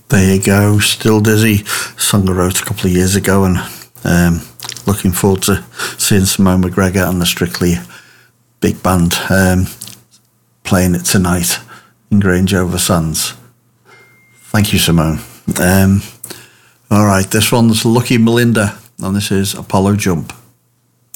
There you go. Still Dizzy. Song I wrote a couple of years ago, and looking forward to seeing Simone McGregor and the Strictly Big Band playing it tonight in Grange-over-Sands. Thank you, Simone. All right, this one's Lucky Melinda, and this is Apollo Jump.